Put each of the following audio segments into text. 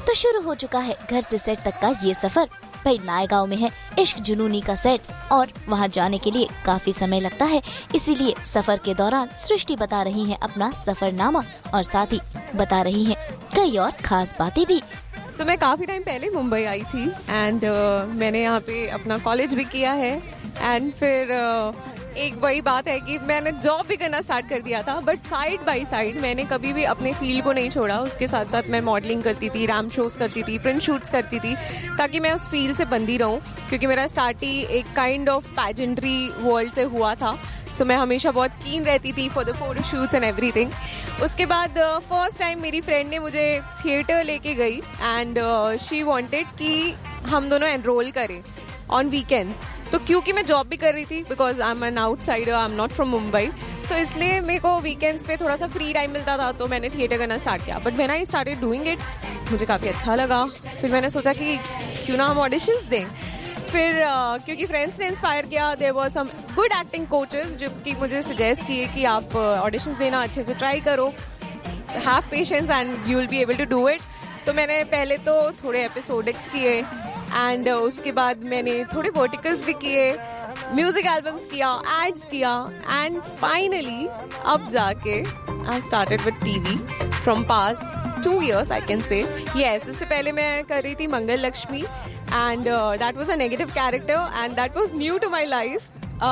तो शुरू हो चुका है घर से सेट तक का ये सफर। भाई नायगांव में है इश्क जुनूनी का सेट और वहाँ जाने के लिए काफी समय लगता है, इसीलिए सफर के दौरान सृष्टि बता रही है अपना सफरनामा और साथ ही बता रही है कई और खास बातें भी। So, मैं काफ़ी टाइम पहले मुंबई आई थी एंड मैंने यहाँ पे अपना कॉलेज भी किया है एंड फिर एक वही बात है कि मैंने जॉब भी करना स्टार्ट कर दिया था, बट साइड बाय साइड मैंने कभी भी अपने फील्ड को नहीं छोड़ा। उसके साथ साथ मैं मॉडलिंग करती थी, रैम्प शोज करती थी, प्रिंट शूट्स करती थी, ताकि मैं उस फील्ड से बंधी रहूं, क्योंकि मेरा स्टार्ट ही एक काइंड ऑफ पैजेंट्री वर्ल्ड से हुआ था। सो मैं हमेशा बहुत कीन रहती थी for the photo shoots and everything. उसके बाद फर्स्ट टाइम मेरी फ्रेंड ने मुझे थिएटर लेके गई एंड शी वांटेड कि हम दोनों एनरोल करें ऑन वीकेंड्स। तो क्योंकि मैं जॉब भी कर रही थी, because I am an outsider, I am not from Mumbai, तो इसलिए मेरे को वीकेंड्स पे थोड़ा सा फ्री टाइम मिलता था, तो मैंने थिएटर करना स्टार्ट किया। But when I started doing it मुझे काफ़ी अच्छा लगा। फिर मैंने सोचा कि क्यों ना हम ऑडिशंस दें। फिर क्योंकि फ्रेंड्स ने इंस्पायर किया, there were some good acting coaches जो कि मुझे सजेस्ट किए कि आप ऑडिशंस देना अच्छे से ट्राई करो, have patience and you will be able to do it. तो मैंने पहले तो थोड़े एपिसोडिक्स किए एंड उसके बाद मैंने थोड़े वर्टिकल्स भी किए, म्यूजिक एल्बम्स किया, एड्स किया एंड फाइनली अब जाके I started with TV from past 2 years I can say. Yes, इससे पहले मैं कर रही थी मंगल Lakshmi and that was a negative character and that was new to my life.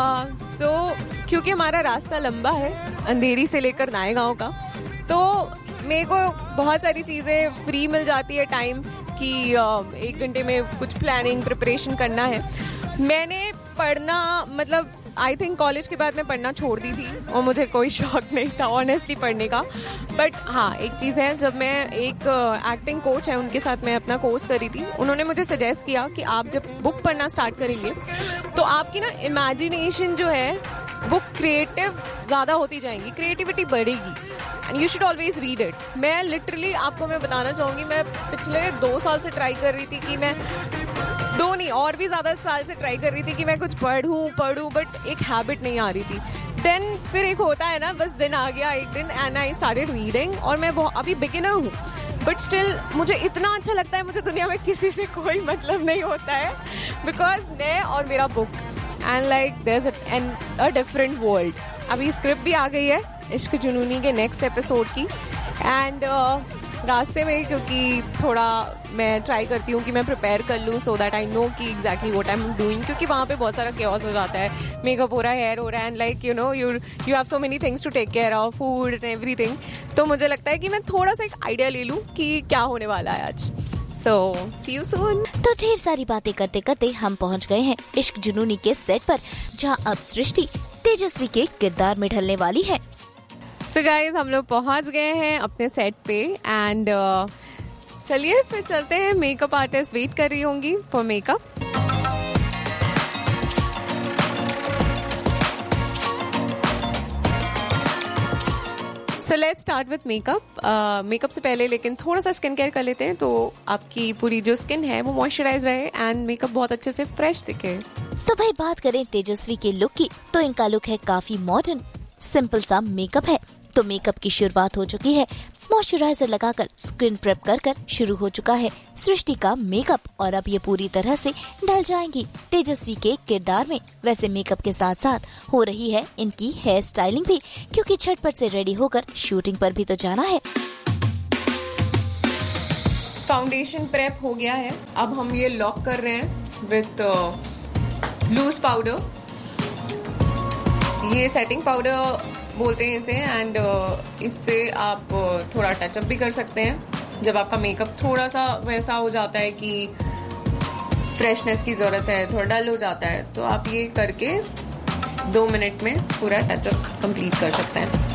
So क्योंकि हमारा रास्ता लंबा है अंधेरी से लेकर नायगांव का, तो मेरे को बहुत सारी चीज़ें फ्री मिल जाती है टाइम कि 1 घंटे में कुछ प्लानिंग प्रिपरेशन करना है। मैंने पढ़ना मतलब आई थिंक कॉलेज के बाद मैं पढ़ना छोड़ दी थी और मुझे कोई शौक नहीं था ऑनेस्टली पढ़ने का। बट हाँ, एक चीज़ है, जब मैं एक एक्टिंग कोच है उनके साथ मैं अपना कोर्स करी थी, उन्होंने मुझे सजेस्ट किया कि आप जब बुक पढ़ना स्टार्ट करेंगे तो आपकी ना इमेजिनेशन जो है वो क्रिएटिव ज़्यादा होती जाएंगी, क्रिएटिविटी बढ़ेगी and you should always read it. मैं लिटरली आपको मैं बताना चाहूँगी, मैं पिछले 2 साल से ट्राई कर रही थी कि मैं 2 नहीं और भी ज़्यादा साल से ट्राई कर रही थी कि मैं कुछ पढ़ूँ बट एक हैबिट नहीं आ रही थी। देन फिर एक होता है ना, बस दिन आ गया एक दिन एंड आई स्टार्टेड रीडिंग और मैं अभी बिगिनर हूँ बट स्टिल मुझे इतना अच्छा लगता है, मुझे दुनिया में किसी से कोई मतलब नहीं होता है बिकॉज मैं और मेरा book and like there is a different world. अभी स्क्रिप्ट भी आ गई है इश्क जुनूनी के नेक्स्ट एपिसोड की एंड रास्ते में क्योंकि थोड़ा मैं ट्राई करती हूँ कि मैं प्रिपेयर कर लूँ सो दैट आई नो कि exactly what I am doing, क्योंकि वहाँ पे बहुत सारा केओस हो जाता है, मेकअप हो रहा है, हेयर हो रहा है and like you have so many things to take care of, food and everything. तो मुझे लगता है कि मैं थोड़ा सा एक आइडिया ले लूँ कि क्या होने वाला है आज। सो सी यू सून। तो ढेर सारी बातें करते करते हम पहुँच गए हैं इश्क जुनूनी के सेट पर, जहाँ अब सृष्टि तेजस्वी के किरदार में ढलने वाली है। सो गाइज, हम लोग पहुंच गए हैं अपने सेट पे एंड चलिए फिर चलते हैं। मेकअप आर्टिस्ट वेट कर रही होंगी for makeup. So let's start with makeup. Makeup से पहले लेकिन थोड़ा सा स्किन केयर कर लेते हैं तो आपकी पूरी जो स्किन है वो मॉइस्चराइज रहे एंड मेकअप बहुत अच्छे से फ्रेश दिखे। तो भाई बात करें तेजस्वी के लुक की, तो इनका लुक है काफी मॉडर्न, सिंपल सा मेकअप है। तो मेकअप की शुरुआत हो चुकी है, मॉइस्चराइजर लगाकर स्किन प्रेप कर शुरू हो चुका है सृष्टि का मेकअप और अब ये पूरी तरह से ढल जाएंगी तेजस्वी के किरदार में। वैसे मेकअप के साथ साथ हो रही है इनकी हेयर स्टाइलिंग भी, क्योंकि झटपट से रेडी होकर शूटिंग पर भी तो जाना है। फाउंडेशन प्रेप हो गया है, अब हम ये लॉक कर रहे हैं विथ लूज पाउडर। ये सेटिंग पाउडर बोलते हैं इसे एंड इससे आप थोड़ा टचअप भी कर सकते हैं जब आपका मेकअप थोड़ा सा वैसा हो जाता है कि फ्रेशनेस की ज़रूरत है, थोड़ा डल हो जाता है, तो आप ये करके 2 मिनट में पूरा टचअप कंप्लीट कर सकते हैं।